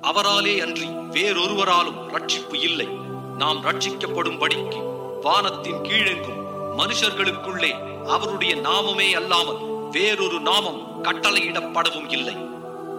அவராலே அன்றி வேறொருவராலும் ரட்சிப்பு இல்லை. நாம் ரட்சிக்கப்படும்படிக்கு வானத்தின் கீழெங்கும் மனுஷர்களுக்குள்ளே அவருடைய நாமமே அல்லாமல் வேறொரு நாமம் கட்டளையிடப்படவும் இல்லை.